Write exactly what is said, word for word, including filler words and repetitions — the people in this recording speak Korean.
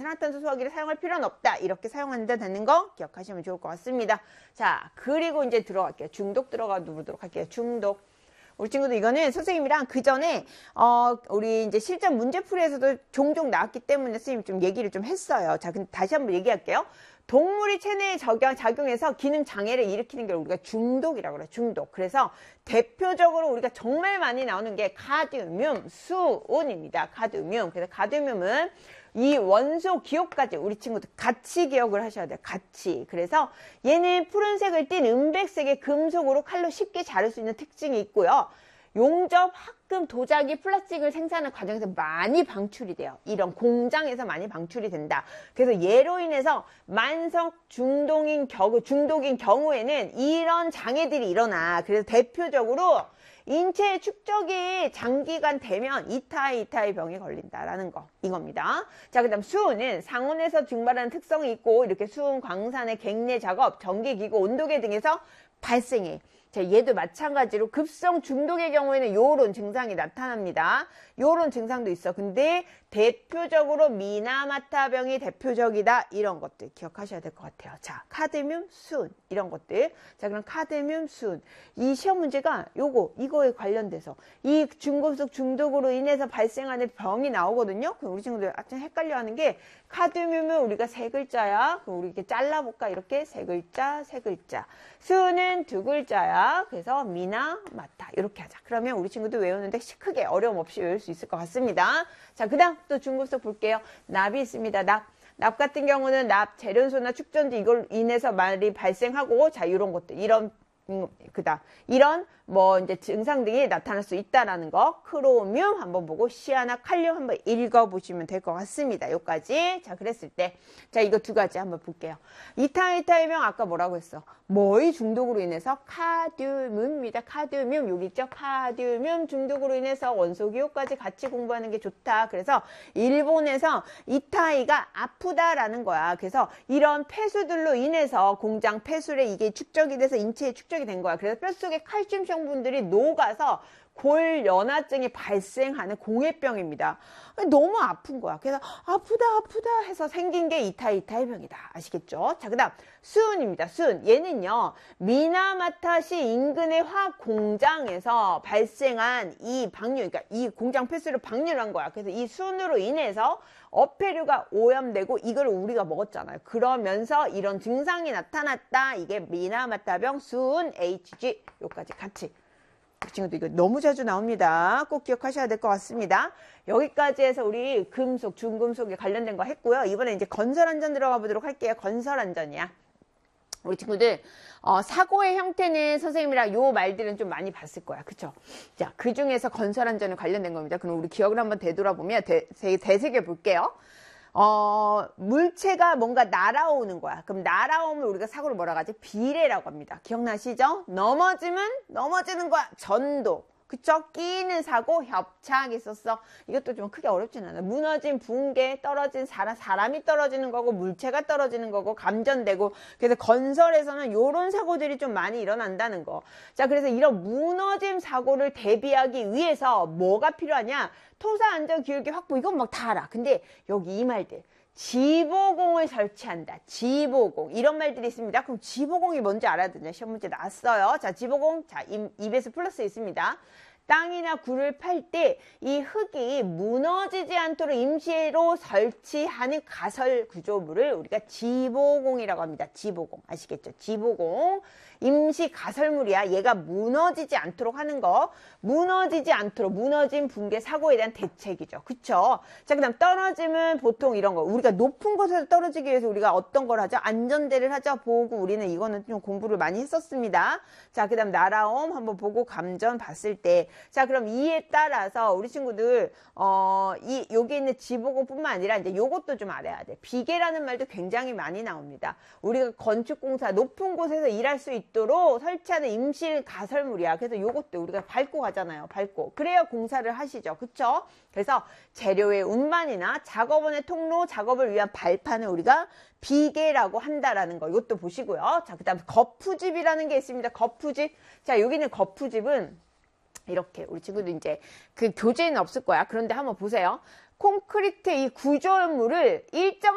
이산화탄소 소화기를 사용할 필요는 없다. 이렇게 사용한다 되는 거 기억하시면 좋을 것 같습니다. 자, 그리고 이제 들어갈게요. 중독 들어가 보도록 할게요. 중독. 우리 친구들 이거는 선생님이랑 그 전에 어 우리 이제 실전 문제풀이에서도 종종 나왔기 때문에 선생님이 좀 얘기를 좀 했어요. 자, 근데 다시 한번 얘기할게요. 동물이 체내에 적용, 작용해서 기능 장애를 일으키는 걸 우리가 중독이라고 그래요. 중독. 그래서 대표적으로 우리가 정말 많이 나오는 게 카드뮴, 수은입니다. 카드뮴. 그래서 카드뮴은 이 원소 기호까지 우리 친구들 같이 기억을 하셔야 돼요. 같이. 그래서 얘는 푸른색을 띤 은백색의 금속으로 칼로 쉽게 자를 수 있는 특징이 있고요. 용접, 합금, 도자기, 플라스틱을 생산하는 과정에서 많이 방출이 돼요. 이런 공장에서 많이 방출이 된다. 그래서 얘로 인해서 만성 중독인 경우, 중독인 경우에는 이런 장애들이 일어나. 그래서 대표적으로 인체의 축적이 장기간 되면 이타이 이타이 병에 걸린다라는 거 이겁니다. 자, 그다음 수은은 상온에서 증발하는 특성이 있고 이렇게 수은 광산의 갱내 작업, 전기기구, 온도계 등에서 발생해. 자, 얘도 마찬가지로 급성 중독의 경우에는 요런 증상이 나타납니다. 요런 증상도 있어. 근데 대표적으로 미나마타병이 대표적이다. 이런 것들 기억하셔야 될 것 같아요. 자, 카드뮴, 수은 이런 것들. 자, 그럼 카드뮴, 수은. 이 시험 문제가 요거 이거에 관련돼서 이 중금속 중독으로 인해서 발생하는 병이 나오거든요. 그럼 우리 친구들 좀 헷갈려하는 게 카드뮴은 우리가 세 글자야. 그럼 우리 이렇게 잘라볼까? 이렇게 세 글자, 세 글자. 수은은 두 글자야. 그래서 미나마타 이렇게 하자. 그러면 우리 친구들 외우는데 크게 어려움 없이 외울 수 있을 것 같습니다. 자, 그 다음 또 중금속 볼게요. 납이 있습니다. 납. 납 같은 경우는 납, 재련소나 축전지 이걸 인해서 말이 발생하고 자, 이런 것들, 이런 음, 그다음 이런 뭐 이제 증상 등이 나타날 수 있다라는 거. 크로뮴 한번 보고 시아나 칼륨 한번 읽어보시면 될 것 같습니다. 여기까지. 자, 그랬을 때 자, 이거 두 가지 한번 볼게요. 이타이타의 병 아까 뭐라고 했어? 뭐의 중독으로 인해서? 카드뮴입니다. 카드뮴 여기 있죠? 카드뮴 중독으로 인해서 원소기호까지 같이 공부하는 게 좋다. 그래서 일본에서 이타이가 아프다라는 거야. 그래서 이런 폐수들로 인해서 공장 폐수에 이게 축적이 돼서 인체에 축적이 된 거야. 그래서 뼛속에 칼슘 성분들이 녹아서 골연화증이 발생하는 공해병입니다. 너무 아픈 거야. 그래서 아프다 아프다 해서 생긴 게 이타이타의 병이다. 아시겠죠? 자, 그 다음 수은입니다. 수은. 얘는요. 미나마타시 인근의 화학 공장에서 발생한 이 방류, 그러니까 이 공장 폐수를 방류한 거야. 그래서 이 수은으로 인해서 어패류가 오염되고 이걸 우리가 먹었잖아요. 그러면서 이런 증상이 나타났다. 이게 미나마타병 수은 에이치지 요까지 같이. 그 친구도 이거 너무 자주 나옵니다. 꼭 기억하셔야 될 것 같습니다. 여기까지 해서 우리 금속, 중금속에 관련된 거 했고요. 이번에 이제 건설안전 들어가 보도록 할게요. 건설안전이야. 우리 친구들 어, 사고의 형태는 선생님이랑 요 말들은 좀 많이 봤을 거야. 그쵸? 자, 그 중에서 건설안전에 관련된 겁니다. 그럼 우리 기억을 한번 되돌아보면 대, 되새겨 볼게요. 어, 물체가 뭔가 날아오는 거야. 그럼 날아오면 우리가 사고를 뭐라고 하지? 비례라고 합니다. 기억나시죠? 넘어지면 넘어지는 거야. 전도. 그쵸? 끼는 사고, 협착이 있었어. 이것도 좀 크게 어렵진 않아. 무너진, 붕괴, 떨어진 사람, 사람이 떨어지는 거고, 물체가 떨어지는 거고, 감전되고. 그래서 건설에서는 이런 사고들이 좀 많이 일어난다는 거. 자, 그래서 이런 무너짐 사고를 대비하기 위해서 뭐가 필요하냐? 토사안전교육의 확보, 이건 막 다 알아. 근데 여기 이 말들. 지보공을 설치한다. 지보공. 이런 말들이 있습니다. 그럼 지보공이 뭔지 알아야 되냐? 시험 문제 나왔어요. 자, 지보공. 자, 이베이스 플러스 있습니다. 땅이나 굴을 팔 때 이 흙이 무너지지 않도록 임시로 설치하는 가설 구조물을 우리가 지보공이라고 합니다. 지보공. 아시겠죠? 지보공. 임시 가설물이야. 얘가 무너지지 않도록 하는 거. 무너지지 않도록 무너짐, 붕괴, 사고에 대한 대책이죠. 그쵸? 자, 그 다음 떨어짐은 보통 이런 거. 우리가 높은 곳에서 떨어지기 위해서 우리가 어떤 걸 하죠? 안전대를 하죠. 보고 우리는 이거는 좀 공부를 많이 했었습니다. 자, 그 다음 날아옴 한번 보고 감전 봤을 때. 자, 그럼 이에 따라서 우리 친구들 어, 이 여기 있는 지보공뿐만 아니라 이제 요것도 좀 알아야 돼. 비계라는 말도 굉장히 많이 나옵니다. 우리가 건축공사 높은 곳에서 일할 수 있도록 설치하는 임시 가설물이야. 그래서 요것도 우리가 밟고 가잖아요. 밟고. 그래야 공사를 하시죠. 그쵸? 그래서 재료의 운반이나 작업원의 통로 작업을 위한 발판을 우리가 비계라고 한다라는 거. 이것도 보시고요. 자, 그 다음 거푸집이라는 게 있습니다. 거푸집. 자, 여기는 거푸집은 이렇게 우리 친구들 이제 그 교재는 없을 거야. 그런데 한번 보세요. 콘크리트 이 구조물을 일정